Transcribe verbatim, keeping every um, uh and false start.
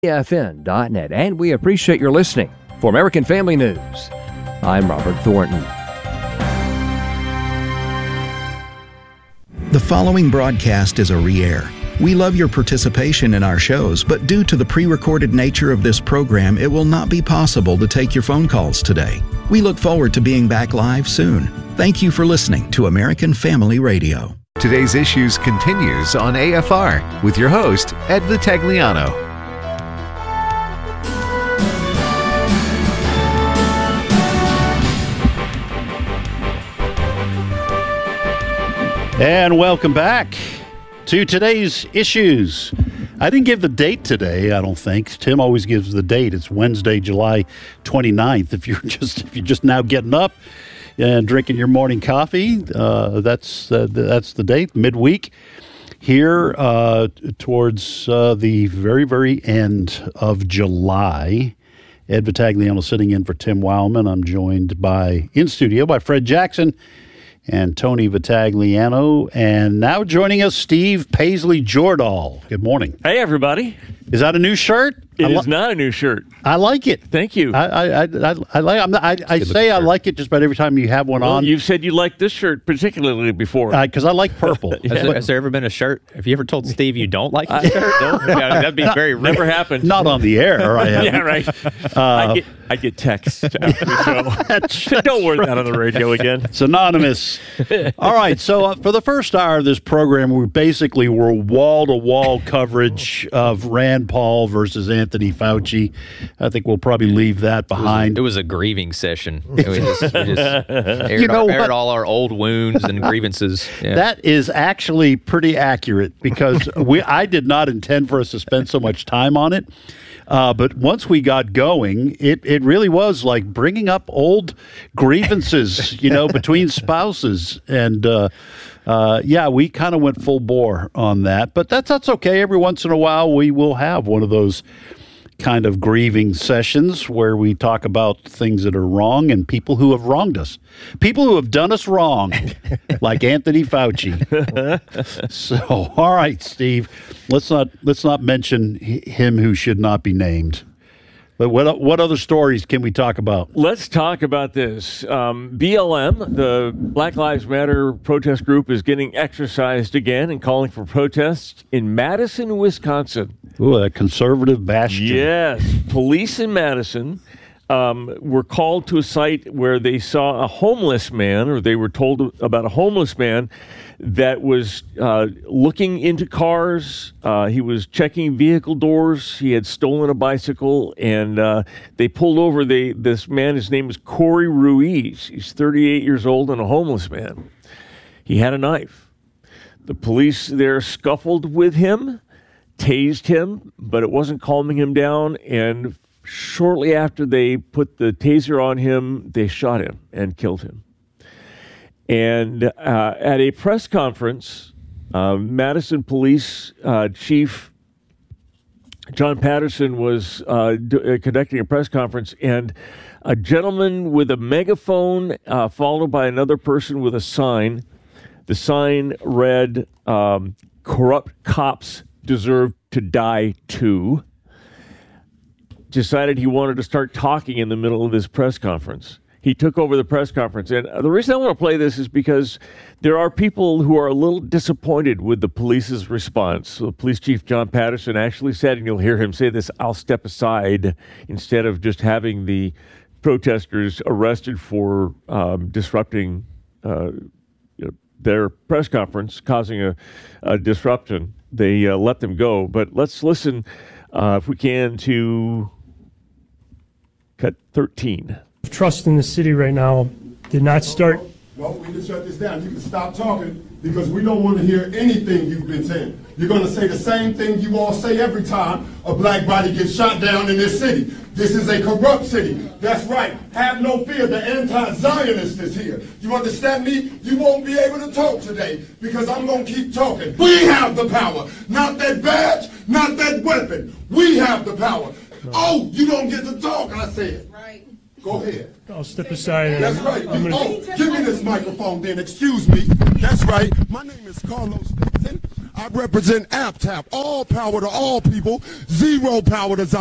F N dot net, and we appreciate your listening. For American Family News, I'm Robert Thornton. The following broadcast is a re-air. We love your participation in our shows, but due to the pre-recorded nature of this program, it will not be possible to take your phone calls today. We look forward to being back live soon. Thank you for listening to American Family Radio. Today's Issues continues on A F R with your host, Ed Vitagliano. And welcome back to today's Issues. I didn't give the date today, I don't think. Tim always gives the date. It's Wednesday, July twenty-ninth. If you're just if you're just now getting up and drinking your morning coffee, uh, that's uh, that's the date, midweek. Here uh, towards uh, the very, very end of July. Ed Vitagliano sitting in for Tim Wildman. I'm joined by, in studio, by Fred Jackson and Tony Vitagliano, and now joining us, Steve Paisley-Jordahl. Good morning. Hey, everybody. Is that a new shirt? It li- is not a new shirt. I like it. Thank you. I I I, I, I like. I'm not, I, I say I like it just about every time you have one well, on. You've said you liked this shirt particularly before. Because uh, I like purple. yeah. has, there, has there ever been a shirt? Have you ever told Steve you don't like his shirt? No? Yeah, that'd be very rude. Never happened. Not on the air. I haven't. Yeah, right. Uh, I get I get texts after the show. Don't wear that on the radio again. It's anonymous. All right. So uh, for the first hour of this program, we basically were wall-to-wall coverage of Rand Paul versus Anthony Fauci. I think we'll probably leave that behind. It was a, it was a grieving session. It was just, we just aired, you know our, aired what? all our old wounds and grievances. Yeah. That is actually pretty accurate because we I did not intend for us to spend so much time on it. Uh, but once we got going, it, it really was like bringing up old grievances, you know, between spouses. And, uh, uh, yeah, we kind of went full bore on that. But that's, that's okay. Every once in a while, we will have one of those kind of grieving sessions where we talk about things that are wrong and people who have wronged us. People who have done us wrong, like Anthony Fauci. So, all right, Steve, let's not let's not mention him who should not be named. But what what other stories can we talk about? Let's talk about this. Um, B L M, the Black Lives Matter protest group, is getting exercised again and calling for protests in Madison, Wisconsin. Ooh, that conservative bastion. Yes. Police in Madison um, were called to a site where they saw a homeless man, or they were told about a homeless man that was uh, looking into cars. Uh, he was checking vehicle doors. He had stolen a bicycle, and uh, they pulled over they, this man. His name is Corey Ruiz. He's thirty-eight years old and a homeless man. He had a knife. The police there scuffled with him, tased him, but it wasn't calming him down, and shortly after they put the taser on him, they shot him and killed him. And uh, at a press conference, uh, Madison Police uh, Chief John Patterson was uh, d- uh, conducting a press conference, and a gentleman with a megaphone, uh, followed by another person with a sign. The sign read, um, "Corrupt cops deserve to die too," decided he wanted to start talking in the middle of this press conference. He took over the press conference. And the reason I want to play this is because there are people who are a little disappointed with the police's response. So the police chief, John Patterson, actually said, and you'll hear him say this, "I'll step aside," instead of just having the protesters arrested for um, disrupting uh, you know, their press conference, causing a, a disruption. They uh, let them go. But let's listen, uh, if we can, to cut thirteen. Trust in the city right now did not start. Well, we can shut this down. You can stop talking because we don't want to hear anything you've been saying. You're going to say the same thing you all say every time a black body gets shot down in this city. This is a corrupt city. That's right. Have no fear. The anti-Zionist is here. You understand me? You won't be able to talk today because I'm going to keep talking. We have the power. Not that badge, not that weapon. We have the power. No. Oh, you don't get to talk, I said. Right. Go ahead. I'll step aside. That's right. You, oh, give me this microphone then. Excuse me. That's right. My name is Carlos Dixon. I represent AppTap, all power to all people, zero power to Zion.